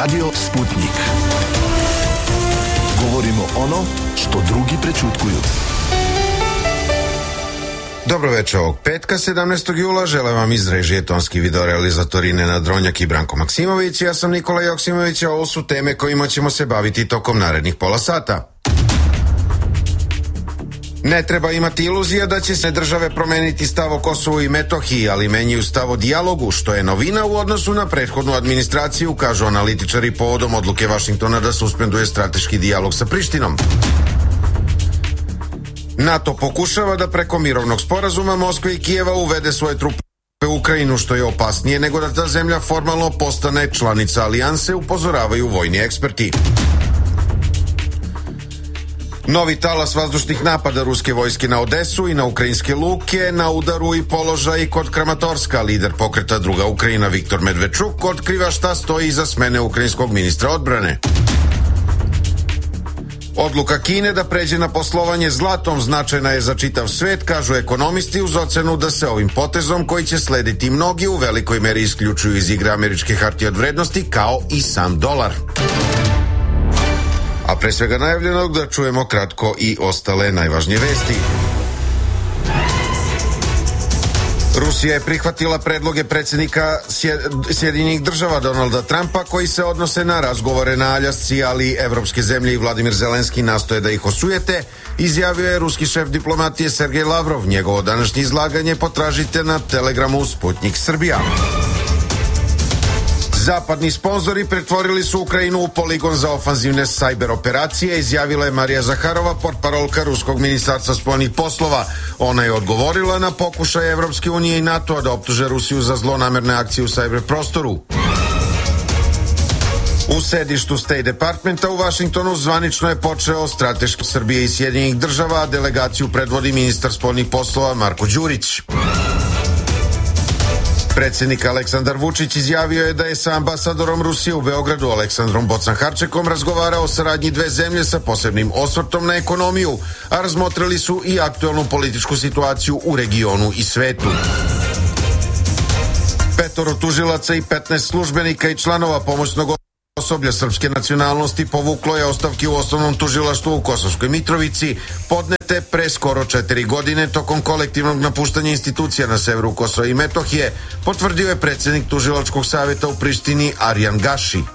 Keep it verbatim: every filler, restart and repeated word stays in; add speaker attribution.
Speaker 1: Radio Sputnik. Govorimo ono što drugi prećutkuju.
Speaker 2: Dobro večer ovog petka, sedamnaestog jula. Želim vam iz režije tonski videorealizatori Nenad Dronjak i Branko Maksimović. Ja sam Nikola Joksimović, a ovo su teme kojima ćemo se baviti tokom narednih pola sata. Ne treba imati iluzija da će se države promeniti stav o Kosovu i Metohiji, ali menjaju stav o dijalogu, što je novina u odnosu na prethodnu administraciju, kažu analitičari povodom odluke Vašingtona da suspenduje strateški dijalog sa Prištinom. NATO pokušava da preko mirovnog sporazuma Moskve i Kijeva uvede svoje trupe u Ukrajinu, što je opasnije nego da ta zemlja formalno postane članica alijanse, upozoravaju vojni eksperti. Novi talas vazdušnih napada ruske vojske na Odesu i na ukrajinske luke, na udaru i položaj kod Kramatorska. Lider pokreta Druga Ukrajina Viktor Medvedčuk otkriva šta stoji iza smene ukrajinskog ministra odbrane. Odluka Kine da pređe na poslovanje zlatom značajna je za čitav svet, kažu ekonomisti, uz ocenu da se ovim potezom, koji će slediti mnogi, u velikoj meri isključuju iz igre američke hartije od vrednosti, kao i sam dolar. A pre svega najavljenog da čujemo kratko i ostale najvažnije vesti. Rusija je prihvatila predloge predsjednika Sjedinjenih država Donalda Trumpa koji se odnose na razgovore na Aljasci, ali evropske zemlje i Vladimir Zelenski nastoje da ih osujete, izjavio je ruski šef diplomatije Sergej Lavrov. Njegovo današnje izlaganje potražite na Telegramu Sputnik Srbija. Zapadni sponzori pretvorili su Ukrajinu u poligon za ofanzivne sajber operacije, izjavila je Marija Zaharova, portparolka ruskog ministarstva spoljnih poslova. Ona je odgovorila na pokušaj Evropske unije i NATO-a da optuže Rusiju za zlonamerne akcije u sajber prostoru. U sedištu State Departmenta u Vašingtonu zvanično je počeo strateški Srbije i Sjedinjenih država, a delegaciju predvodi ministar spoljnih poslova Marko Đurić. Predsjednik Aleksandar Vučić izjavio je da je sa ambasadorom Rusije u Beogradu Aleksandrom Bocan-Harčekom razgovarao o saradnji dve zemlje sa posebnim osvrtom na ekonomiju, a razmotrili su i aktuelnu političku situaciju u regionu i svetu. Petoro tužilaca i petnaest službenika i članova pomoćnog osoblja srpske nacionalnosti povuklo je ostavke u osnovnom tužilaštvu u Kosovskoj Mitrovici, podnete pre skoro četiri godine tokom kolektivnog napuštanja institucija na severu Kosova i Metohije, potvrdio je predsjednik tužilačkog savjeta u Prištini Arjan Gaši.